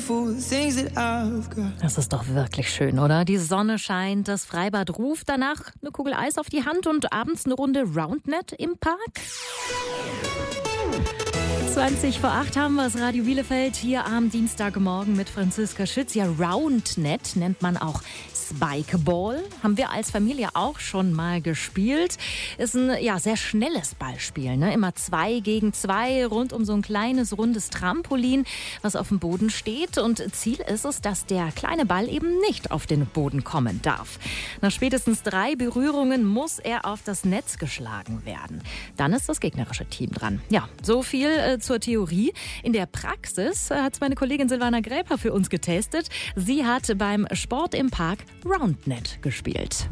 beautiful things that I've got. Das ist doch wirklich schön, oder? Die Sonne scheint, das Freibad ruft, danach eine Kugel Eis auf die Hand und abends eine Runde Roundnet im Park. 20 vor 8 haben wir das Radio Bielefeld hier am Dienstagmorgen mit Franziska Schütz. Ja, Roundnet nennt man auch Spikeball. Haben wir als Familie auch schon mal gespielt. Ist ein sehr schnelles Ballspiel. Ne? Immer 2 gegen 2 rund um so ein kleines, rundes Trampolin, was auf dem Boden steht. Und Ziel ist es, dass der kleine Ball eben nicht auf den Boden kommen darf. Nach spätestens 3 Berührungen muss er auf das Netz geschlagen werden. Dann ist das gegnerische Team dran. Ja, so viel zur Theorie. In der Praxis hat es meine Kollegin Silvana Gräper für uns getestet. Sie hat beim Sport im Park Roundnet gespielt.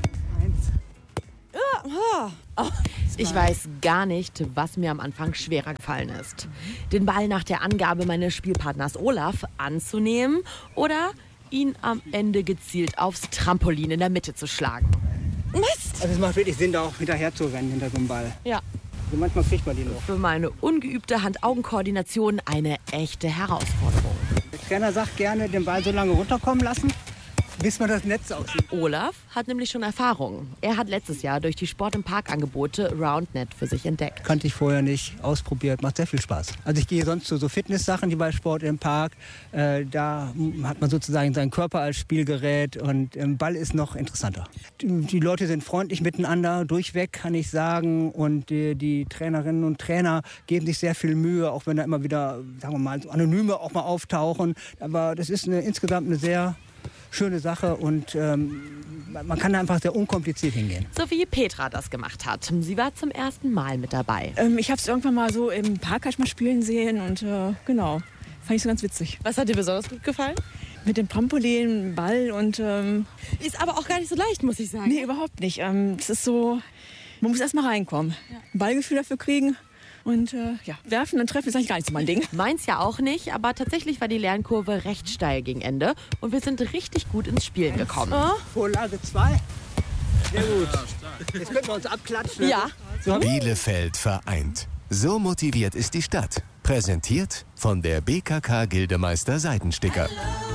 Ich weiß gar nicht, was mir am Anfang schwerer gefallen ist. Den Ball nach der Angabe meines Spielpartners Olaf anzunehmen oder ihn am Ende gezielt aufs Trampolin in der Mitte zu schlagen. Mist! Also es macht wirklich Sinn, da auch hinterher zu rennen hinter so einem Ball. Ja. Also manchmal kriegt man die noch. Für meine ungeübte Hand-Augen-Koordination eine echte Herausforderung. Der Trainer sagt gerne, den Ball so lange runterkommen lassen, bis man das Netz aussieht. Olaf hat nämlich schon Erfahrung. Er hat letztes Jahr durch die Sport- im Park-Angebote Roundnet für sich entdeckt. Kannte ich vorher nicht, ausprobiert, macht sehr viel Spaß. Also ich gehe sonst zu so Fitness-Sachen, die bei Sport im Park. Da hat man sozusagen seinen Körper als Spielgerät und im Ball ist noch interessanter. Die Leute sind freundlich miteinander, durchweg kann ich sagen. Und die Trainerinnen und Trainer geben sich sehr viel Mühe, auch wenn da immer wieder, sagen wir mal, so Anonyme auch mal auftauchen. Aber das ist insgesamt eine sehr schöne Sache und man kann da einfach sehr unkompliziert hingehen. So wie Petra das gemacht hat. Sie war zum ersten Mal mit dabei. Ich habe es irgendwann mal so im Park mal spielen sehen und genau, fand ich so ganz witzig. Was hat dir besonders gut gefallen? Mit dem Trampolin, Ball und... Ist aber auch gar nicht so leicht, muss ich sagen. Nee, überhaupt nicht. Es ist so, man muss erst mal reinkommen. Ja. Ein Ballgefühl dafür kriegen. Und werfen und treffen ist eigentlich gar nicht so mein Ding. Meins ja auch nicht, aber tatsächlich war die Lernkurve recht steil gegen Ende und wir sind richtig gut ins Spielen gekommen. Vorlage 2. Sehr gut. Jetzt können wir uns abklatschen. Ja. So. Bielefeld vereint. So motiviert ist die Stadt. Präsentiert von der BKK Gildemeister Seidensticker.